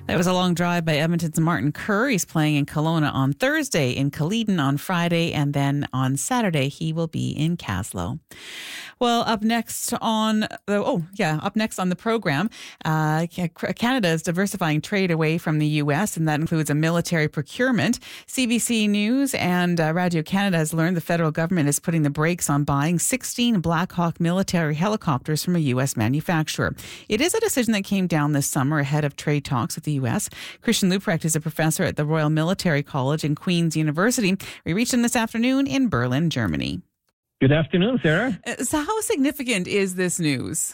It was a long drive by Edmonton's Martin Kerr. He's playing in Kelowna on Thursday, in Caledon on Friday, and then on Saturday he will be in Caslow. Well, up next on the program, Canada is diversifying trade away from the U.S., and that includes a military procurement. CBC News and Radio Canada has learned the federal government is putting the brakes on buying 16 Black Hawk military helicopters from a U.S. manufacturer. It is a decision that came down this summer ahead of trade talks with the U.S. Christian Leuprecht is a professor at the Royal Military College in Queen's University. We reached him this afternoon in Berlin, Germany. Good afternoon, Sarah. So how significant is this news?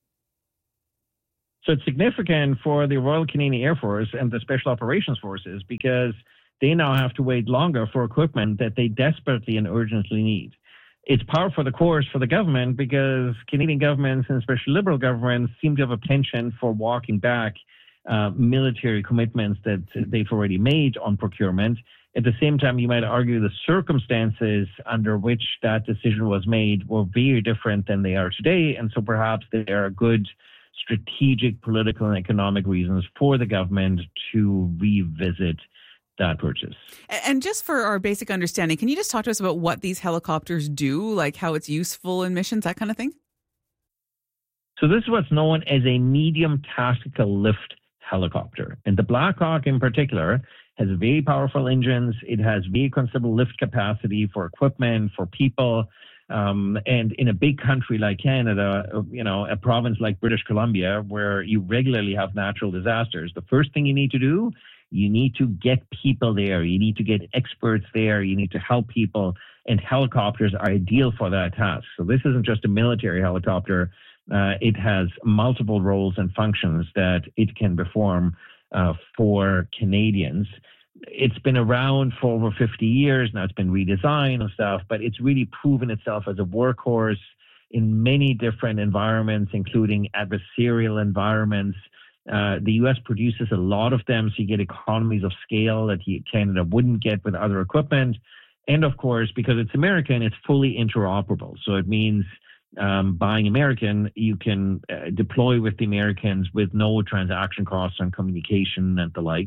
So it's significant for the Royal Canadian Air Force and the Special Operations Forces because they now have to wait longer for equipment that they desperately and urgently need. It's par for the course for the government because Canadian governments and especially Liberal governments seem to have a penchant for walking back military commitments that they've already made on procurement. At the same time, you might argue the circumstances under which that decision was made were very different than they are today. And so perhaps there are good strategic, political, and economic reasons for the government to revisit that purchase. And just for our basic understanding, can you just talk to us about what these helicopters do, like how it's useful in missions, that kind of thing? So this is what's known as a medium tactical lift helicopter. And the Black Hawk in particular has very powerful engines. It has very considerable lift capacity for equipment, for people. And in a big country like Canada, a province like British Columbia, where you regularly have natural disasters, the first thing you need to do, you need to get people there. You need to get experts there. You need to help people. And helicopters are ideal for that task. So this isn't just a military helicopter. It has multiple roles and functions that it can perform for Canadians. It's been around for over 50 years. Now it's been redesigned and stuff, but it's really proven itself as a workhorse in many different environments, including adversarial environments. The U.S. produces a lot of them, so you get economies of scale that Canada wouldn't get with other equipment. And of course, because it's American, it's fully interoperable. So it means buying American, you can deploy with the Americans with no transaction costs on communication and the like.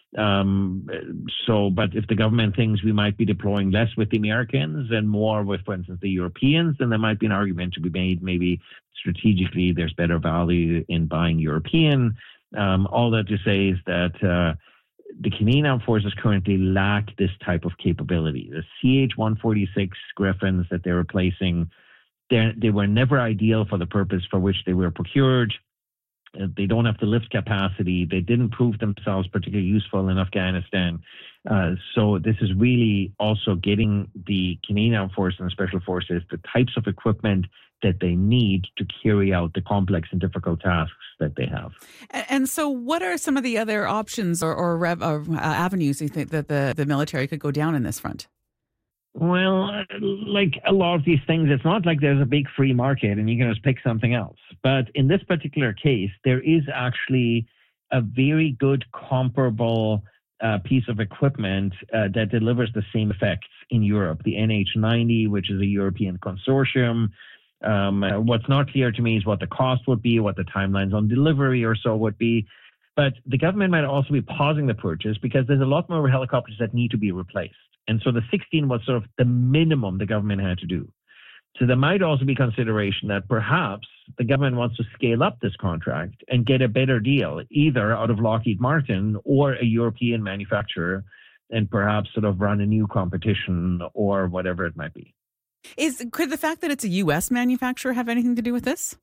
But if the government thinks we might be deploying less with the Americans and more with, for instance, the Europeans, then there might be an argument to be made. Maybe strategically there's better value in buying European. All that to say is that the Canadian Armed Forces currently lack this type of capability. The CH-146 Griffins that they're replacing, they were never ideal for the purpose for which they were procured. They don't have the lift capacity. They didn't prove themselves particularly useful in Afghanistan. So this is really also getting the Canadian Armed Forces and Special Forces the types of equipment that they need to carry out the complex and difficult tasks that they have. And so what are some of the other options or avenues you think that the military could go down in this front? Well, like a lot of these things, it's not like there's a big free market and you can just pick something else. But in this particular case, there is actually a very good comparable piece of equipment that delivers the same effects in Europe, the NH90, which is a European consortium. What's not clear to me is what the cost would be, what the timelines on delivery or so would be. But the government might also be pausing the purchase because there's a lot more helicopters that need to be replaced. And so the 16 was sort of the minimum the government had to do. So there might also be consideration that perhaps the government wants to scale up this contract and get a better deal, either out of Lockheed Martin or a European manufacturer, and perhaps sort of run a new competition or whatever it might be. Could the fact that it's a U.S. manufacturer have anything to do with this?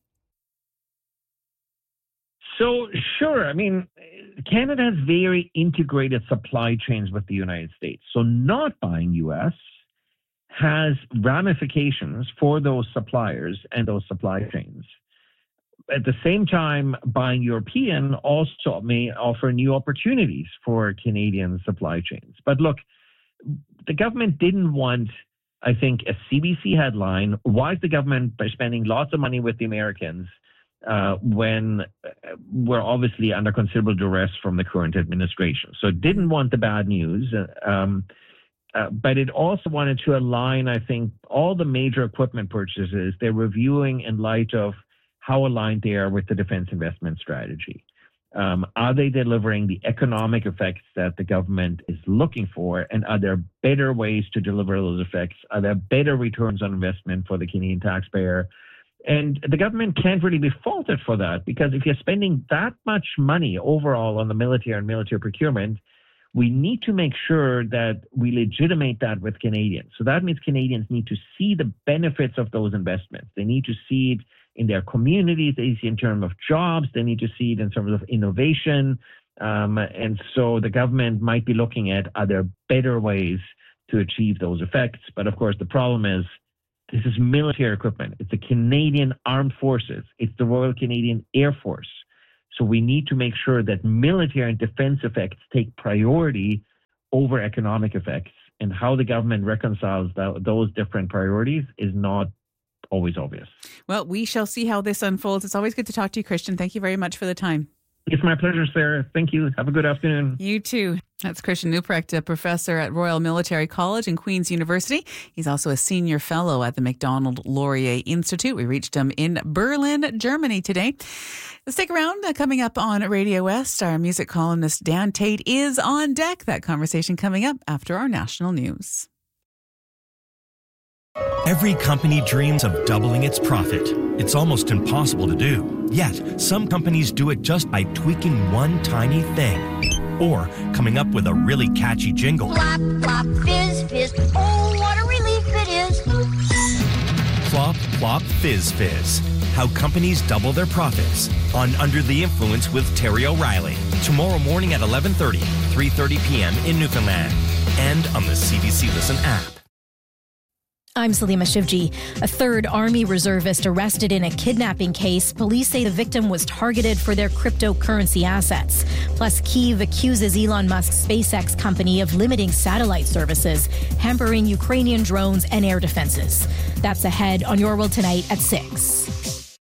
So, sure. I mean, Canada has very integrated supply chains with the United States. So not buying U.S. has ramifications for those suppliers and those supply chains. At the same time, buying European also may offer new opportunities for Canadian supply chains. But look, the government didn't want, I think, a CBC headline, why is the government spending lots of money with the Americans when we're obviously under considerable duress from the current administration. So it didn't want the bad news, but it also wanted to align, I think, all the major equipment purchases they're reviewing in light of how aligned they are with the defense investment strategy. Are they delivering the economic effects that the government is looking for? And are there better ways to deliver those effects? Are there better returns on investment for the Canadian taxpayer? And the government can't really be faulted for that, because if you're spending that much money overall on the military and military procurement, we need to make sure that we legitimate that with Canadians. So that means Canadians need to see the benefits of those investments. They need to see it in their communities, they see it in terms of jobs, they need to see it in terms of innovation. And so the government might be looking at, are there better ways to achieve those effects? But of course, the problem is, this is military equipment. It's the Canadian Armed Forces. It's the Royal Canadian Air Force. So we need to make sure that military and defense effects take priority over economic effects. And how the government reconciles those different priorities is not always obvious. Well, we shall see how this unfolds. It's always good to talk to you, Christian. Thank you very much for the time. It's my pleasure, Sarah. Thank you. Have a good afternoon. You too. That's Christian Neuprecht, a professor at Royal Military College and Queen's University. He's also a senior fellow at the Macdonald Laurier Institute. We reached him in Berlin, Germany today. Stick around. Coming up on Radio West, our music columnist Dan Tate is on deck. That conversation coming up after our national news. Every company dreams of doubling its profit. It's almost impossible to do. Yet, some companies do it just by tweaking one tiny thing. Or coming up with a really catchy jingle. Flop, flop, fizz, fizz. Oh, what a relief it is. Flop, flop, fizz, fizz. How companies double their profits. On Under the Influence with Terry O'Reilly. Tomorrow morning at 11:30, 3:30 p.m. in Newfoundland. And on the CBC Listen app. I'm Salima Shivji. A third Army reservist arrested in a kidnapping case. Police say the victim was targeted for their cryptocurrency assets. Plus, Kyiv accuses Elon Musk's SpaceX company of limiting satellite services, hampering Ukrainian drones and air defenses. That's ahead on Your World Tonight at 6.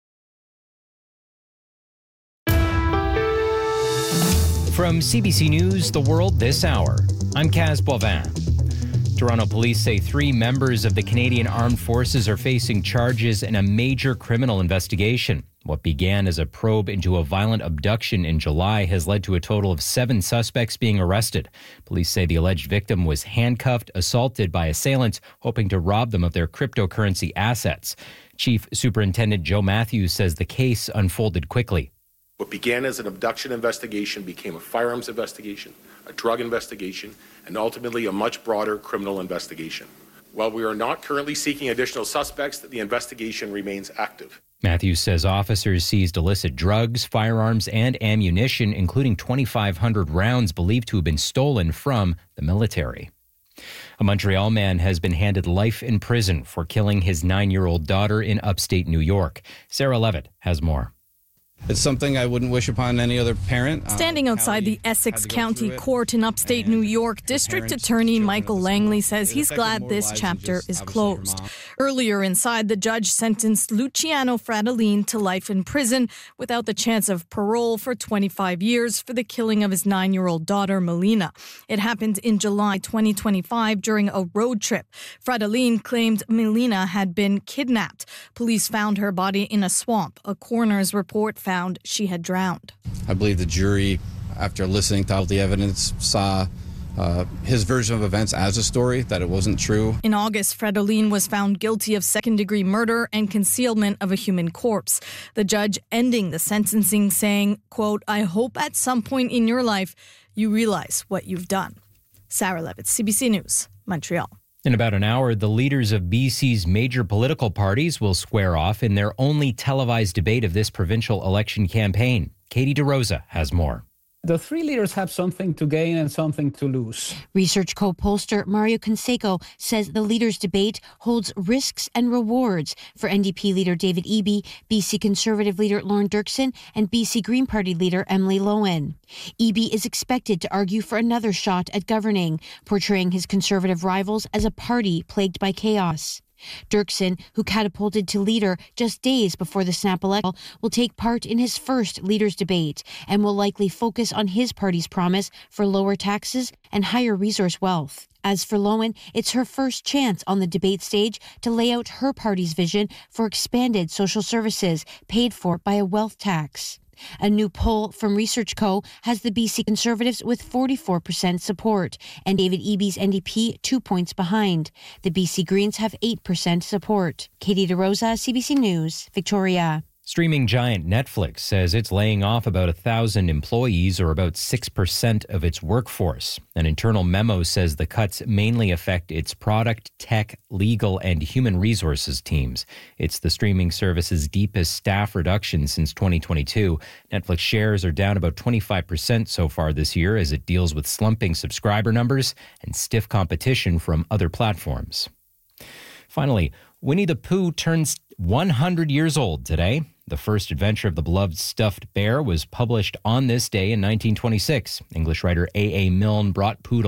From CBC News, The World This Hour, I'm Kaz Boivin. Toronto police say 3 members of the Canadian Armed Forces are facing charges in a major criminal investigation. What began as a probe into a violent abduction in July has led to a total of 7 suspects being arrested. Police say the alleged victim was handcuffed, assaulted by assailants, hoping to rob them of their cryptocurrency assets. Chief Superintendent Joe Matthews says the case unfolded quickly. What began as an abduction investigation became a firearms investigation, a drug investigation, and ultimately a much broader criminal investigation. While we are not currently seeking additional suspects, the investigation remains active. Matthews says officers seized illicit drugs, firearms, and ammunition, including 2,500 rounds believed to have been stolen from the military. A Montreal man has been handed life in prison for killing his 9-year-old daughter in upstate New York. Sarah Levitt has more. It's something I wouldn't wish upon any other parent. Standing outside the Essex County Court in upstate New York, District Attorney Michael Langley says he's glad this chapter is closed. Earlier inside, the judge sentenced Luciano Fratellin to life in prison without the chance of parole for 25 years for the killing of his 9-year-old daughter, Melina. It happened in July 2025 during a road trip. Fratellin claimed Melina had been kidnapped. Police found her body in a swamp. A coroner's report found she had drowned. I believe the jury, after listening to all the evidence, saw his version of events as a story, that it wasn't true. In August, Fratellin was found guilty of second-degree murder and concealment of a human corpse. The judge ending the sentencing saying, quote, "I hope at some point in your life you realize what you've done." Sarah Levitt, CBC News, Montreal. In about an hour, the leaders of BC's major political parties will square off in their only televised debate of this provincial election campaign. Katie DeRosa has more. The 3 leaders have something to gain and something to lose. Research co-pollster Mario Canseco says the leaders' debate holds risks and rewards for NDP leader David Eby, BC Conservative leader Lorne Dirksen, and BC Green Party leader Emily Lowen. Eby is expected to argue for another shot at governing, portraying his Conservative rivals as a party plagued by chaos. Dirksen, who catapulted to leader just days before the snap election, will take part in his first leaders' debate and will likely focus on his party's promise for lower taxes and higher resource wealth. As for Lowen, it's her first chance on the debate stage to lay out her party's vision for expanded social services paid for by a wealth tax. A new poll from Research Co. has the BC Conservatives with 44% support, and David Eby's NDP 2 points behind. The BC Greens have 8% support. Katie DeRosa, CBC News, Victoria. Streaming giant Netflix says it's laying off about 1,000 employees, or about 6% of its workforce. An internal memo says the cuts mainly affect its product, tech, legal, and human resources teams. It's the streaming service's deepest staff reduction since 2022. Netflix shares are down about 25% so far this year as it deals with slumping subscriber numbers and stiff competition from other platforms. Finally, Winnie the Pooh turns 100 years old today. The first adventure of the beloved stuffed bear was published on this day in 1926. English writer A.A. Milne brought Pooh to